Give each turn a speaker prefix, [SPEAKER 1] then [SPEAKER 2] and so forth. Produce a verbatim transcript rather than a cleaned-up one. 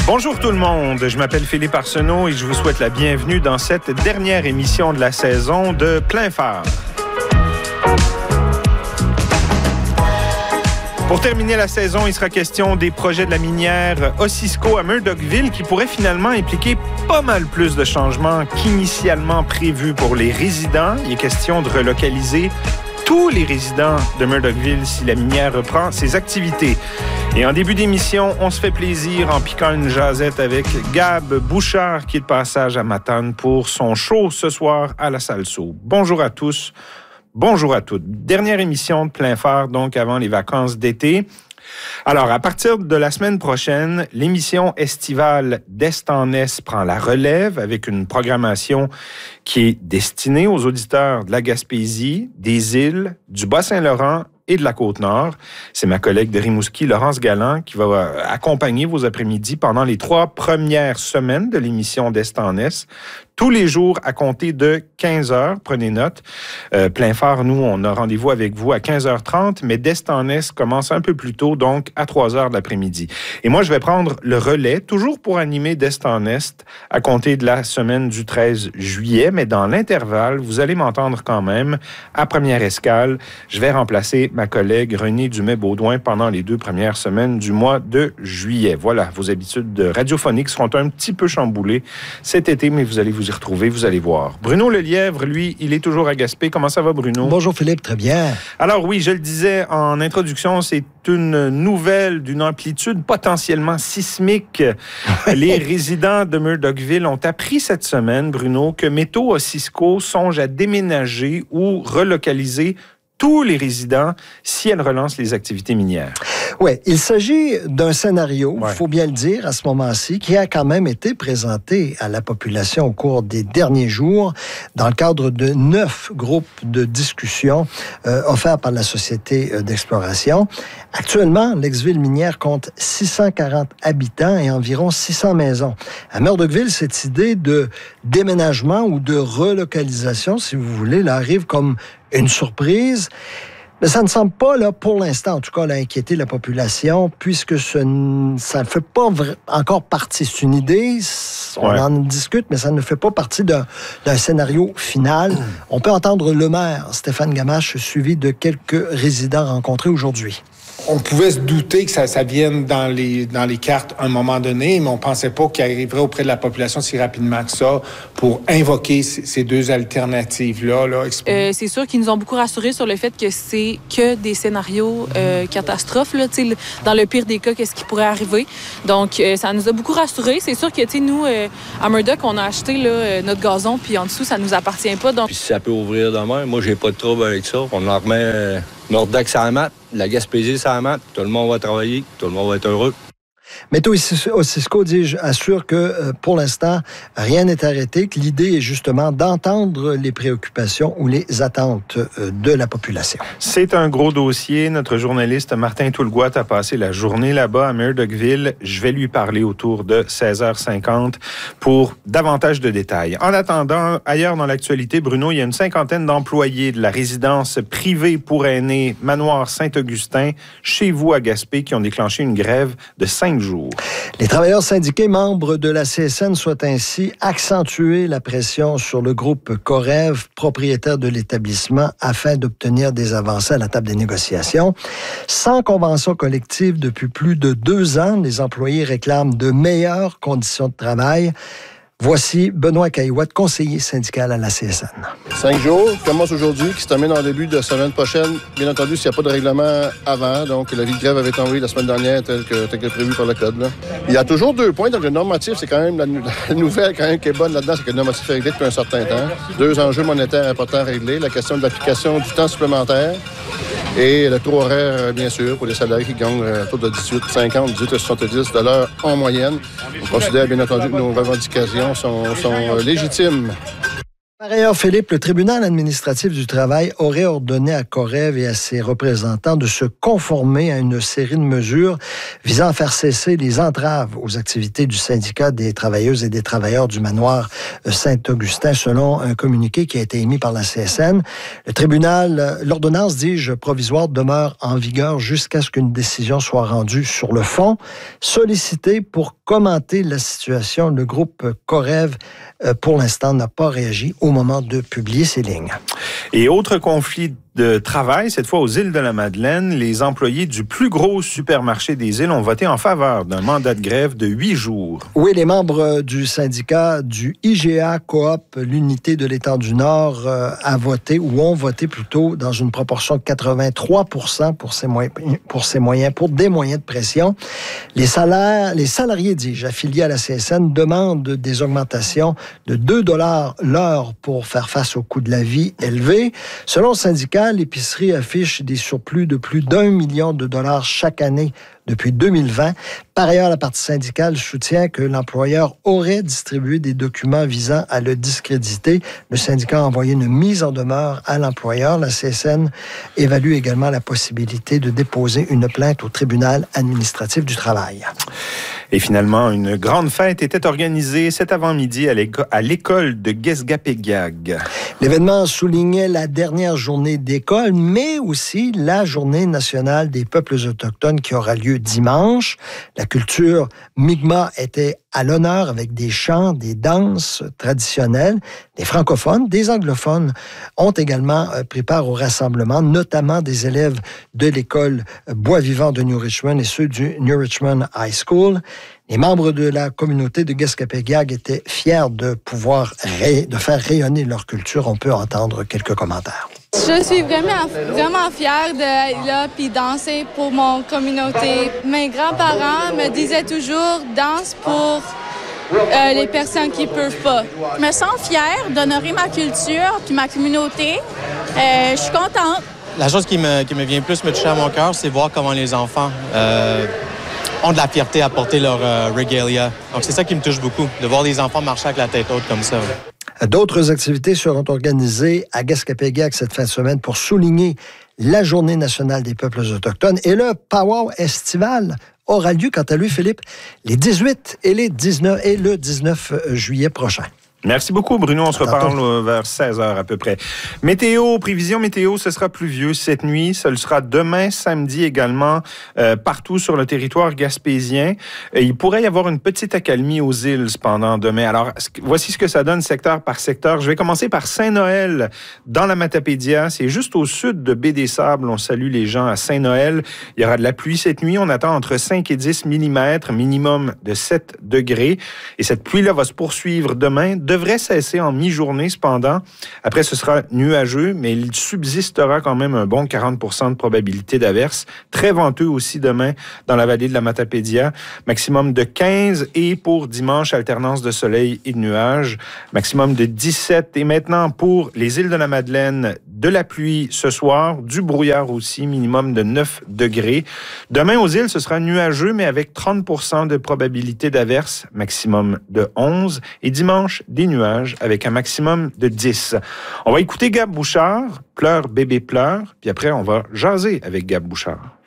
[SPEAKER 1] Bonjour tout le monde, je m'appelle Philippe Arsenault et je vous souhaite la bienvenue dans cette dernière émission de la saison de Plein Phare. Pour terminer la saison, il sera question des projets de la minière Osisko à Murdochville qui pourraient finalement impliquer pas mal plus de changements qu'initialement prévus pour les résidents. Il est question de relocaliser tous les résidents de Murdochville si la minière reprend ses activités. Et en début d'émission, on se fait plaisir en piquant une jasette avec Gab Bouchard qui est de passage à Matane pour son show ce soir à la Salso. Bonjour à tous, bonjour à toutes. Dernière émission de Plein Phare donc avant les vacances d'été. Alors, à partir de la semaine prochaine, l'émission estivale d'Est en Est prend la relève avec une programmation qui est destinée aux auditeurs de la Gaspésie, des îles, du Bas-Saint-Laurent et de la Côte-Nord. C'est ma collègue de Rimouski, Laurence Galland, qui va accompagner vos après-midi pendant les trois premières semaines de l'émission d'Est en Est. Tous les jours à compter de quinze heures, prenez note. Euh, Plein Phare, nous, on a rendez-vous avec vous à quinze heures trente, mais d'Est en Est commence un peu plus tôt, donc à trois heures de l'après-midi. Et moi, je vais prendre le relais, toujours pour animer d'Est en Est, à compter de la semaine du treize juillet, mais dans l'intervalle, vous allez m'entendre quand même. À première escale, je vais remplacer ma collègue Renée Dumais-Baudouin pendant les deux premières semaines du mois de juillet. Voilà, vos habitudes radiophoniques seront un petit peu chamboulées cet été, mais vous allez vous y retrouver, vous allez voir. Bruno Lelièvre, lui, il est toujours à Gaspé. Comment ça va, Bruno?
[SPEAKER 2] Bonjour, Philippe, très bien.
[SPEAKER 1] Alors oui, je le disais en introduction, c'est une nouvelle d'une amplitude potentiellement sismique. Les résidents de Murdochville ont appris cette semaine, Bruno, que Métaux Osisko songe à déménager ou relocaliser tous les résidents si elle relance les activités minières.
[SPEAKER 2] Oui, il s'agit d'un scénario, il
[SPEAKER 1] ouais.
[SPEAKER 2] faut bien le dire, à ce moment-ci, qui a quand même été présenté à la population au cours des derniers jours dans le cadre de neuf groupes de discussion euh, offerts par la Société d'exploration. Actuellement, l'ex-ville minière compte six cent quarante habitants et environ six cents maisons. À Murdochville, cette idée de déménagement ou de relocalisation, si vous voulez, là, arrive comme une surprise. Mais ça ne semble pas, là, pour l'instant, en tout cas, là, inquiéter la population, puisque ce, ça ne fait pas vra- encore partie. C'est une idée, on ouais. en discute, mais ça ne fait pas partie d'un, d'un scénario final. Mmh. On peut entendre le maire, Stéphane Gamache, suivi de quelques résidents rencontrés aujourd'hui.
[SPEAKER 3] On pouvait se douter que ça, ça vienne dans les, dans les cartes à un moment donné, mais on pensait pas qu'il arriverait auprès de la population si rapidement que ça pour invoquer c- ces deux alternatives-là. Là.
[SPEAKER 4] Euh, c'est sûr qu'ils nous ont beaucoup rassurés sur le fait que c'est que des scénarios euh, catastrophes. Là, dans le pire des cas, qu'est-ce qui pourrait arriver. Donc, euh, ça nous a beaucoup rassurés. C'est sûr que nous, euh, à Murdoch, on a acheté là, euh, notre gazon, puis en dessous, ça nous appartient pas. Donc...
[SPEAKER 5] Puis si ça peut ouvrir demain, moi, j'ai pas de trouble avec ça. On en remet... Euh... Murdoch, ça mat, la Gaspésie, ça mat, tout le monde va travailler, tout le monde va être heureux.
[SPEAKER 2] Métaux Osisko, dis-je, assure que euh, pour l'instant, rien n'est arrêté, que l'idée est justement d'entendre les préoccupations ou les attentes euh, de la population.
[SPEAKER 1] C'est un gros dossier. Notre journaliste Martin Toulgoat a passé la journée là-bas à Murdochville. Je vais lui parler autour de seize heures cinquante pour davantage de détails. En attendant, ailleurs dans l'actualité, Bruno, il y a une cinquantaine d'employés de la résidence privée pour aînés Manoir Saint-Augustin, chez vous à Gaspé, qui ont déclenché une grève de cinq jours.
[SPEAKER 2] Les travailleurs syndiqués membres de la C S N souhaitent ainsi accentuer la pression sur le groupe Corev, propriétaire de l'établissement, afin d'obtenir des avancées à la table des négociations. Sans convention collective depuis plus de deux ans, les employés réclament de meilleures conditions de travail. Voici Benoît Caillouette, conseiller syndical à la C S N.
[SPEAKER 6] Cinq jours, qui commence aujourd'hui, qui se termine en début de semaine prochaine. Bien entendu, s'il n'y a pas de règlement avant, donc la vie de grève avait été envoyée la semaine dernière, tel que, tel que prévu par le code. Là. Il y a toujours deux points, donc le normatif, c'est quand même la, la nouvelle quand même qui est bonne là-dedans, c'est que le normatif est réglé depuis un certain temps. Deux enjeux monétaires importants à régler, la question de l'application du temps supplémentaire et le taux horaire, bien sûr, pour les salariés qui gagnent autour de dix-huit cinquante, dix-huit soixante-dix de l'heure en moyenne. On considère bien entendu que nos revendications sont, sont légitimes.
[SPEAKER 2] Par ailleurs, Philippe, le tribunal administratif du travail aurait ordonné à Corev et à ses représentants de se conformer à une série de mesures visant à faire cesser les entraves aux activités du syndicat des travailleuses et des travailleurs du manoir Saint-Augustin, selon un communiqué qui a été émis par la C S N. Le tribunal, l'ordonnance, dis-je, provisoire demeure en vigueur jusqu'à ce qu'une décision soit rendue sur le fond, sollicité pour commenter la situation. Le groupe Corev, euh, pour l'instant, n'a pas réagi au moment de publier ces lignes.
[SPEAKER 1] Et autre conflit de travail, cette fois aux îles de la Madeleine, les employés du plus gros supermarché des îles ont voté en faveur d'un mandat de grève de huit jours.
[SPEAKER 2] Oui, les membres du syndicat du I G A Coop, l'unité de l'Étang du Nord, euh, a voté, ou ont voté plutôt, dans une proportion de quatre-vingt-trois pour cent pour ces moyens, pour ces moyens, pour des moyens de pression. Les salaires, les salariés, dis-je, affiliés à la C S N demandent des augmentations de deux dollars l'heure pour faire face au coût de la vie élevé. Selon le syndicat, l'épicerie affiche des surplus de plus d'un million de dollars chaque année depuis deux mille vingt. Par ailleurs, la partie syndicale soutient que l'employeur aurait distribué des documents visant à le discréditer. Le syndicat a envoyé une mise en demeure à l'employeur. La C S N évalue également la possibilité de déposer une plainte au tribunal administratif du travail.
[SPEAKER 1] Et finalement, une grande fête était organisée cet avant-midi à l'école de Guesgapéguiag.
[SPEAKER 2] L'événement soulignait la dernière journée d'école, mais aussi la journée nationale des peuples autochtones qui aura lieu dimanche. La culture Mi'kmaq était à l'honneur avec des chants, des danses traditionnelles. Des francophones, des anglophones ont également pris part au rassemblement, notamment des élèves de l'école Bois-Vivant de New Richmond et ceux du New Richmond High School. Les membres de la communauté de Guesgapéguiag étaient fiers de pouvoir ray- de faire rayonner leur culture. On peut entendre quelques commentaires.
[SPEAKER 7] Je suis vraiment, vraiment fière d'être là puis danser pour mon communauté. Mes grands-parents me disaient toujours « danse pour euh, les personnes qui ne peuvent pas ».
[SPEAKER 8] Je me sens fière d'honorer ma culture puis ma communauté. Euh, je suis contente.
[SPEAKER 9] La chose qui me, qui me vient plus me toucher à mon cœur, c'est voir comment les enfants euh, ont de la fierté à porter leur euh, regalia. Donc c'est ça qui me touche beaucoup, de voir les enfants marcher avec la tête haute comme ça.
[SPEAKER 2] D'autres activités seront organisées à Guesgapéguiag cette fin de semaine pour souligner la Journée nationale des peuples autochtones. Et le Powwow estival aura lieu, quant à lui, Philippe, les dix-huit et, les dix-neuf, et le dix-neuf juillet prochain.
[SPEAKER 1] Merci beaucoup, Bruno. On se reparle vers seize heures à peu près. Météo, prévision météo, ce sera pluvieux cette nuit. Ce le sera demain, samedi également, euh, partout sur le territoire gaspésien. Et il pourrait y avoir une petite accalmie aux îles cependant demain. Alors, voici ce que ça donne secteur par secteur. Je vais commencer par Saint-Noël, dans la Matapédia. C'est juste au sud de Baie-des-Sables. On salue les gens à Saint-Noël. Il y aura de la pluie cette nuit. On attend entre cinq et dix millimètres, minimum de sept degrés. Et cette pluie-là va se poursuivre demain. Devrait cesser en mi-journée, cependant. Après, ce sera nuageux, mais il subsistera quand même un bon quarante pour cent de probabilité d'averse. Très venteux aussi demain dans la vallée de la Matapédia. Maximum de quinze et pour dimanche, alternance de soleil et de nuages. Maximum de dix-sept. Et maintenant, pour les îles de la Madeleine, de la pluie ce soir, du brouillard aussi, minimum de neuf degrés. Demain, aux îles, ce sera nuageux, mais avec trente pour cent de probabilité d'averse, maximum de onze. Et dimanche, des nuages avec un maximum de dix. On va écouter Gab Bouchard, Pleure, bébé, pleure, puis après, on va jaser avec Gab Bouchard.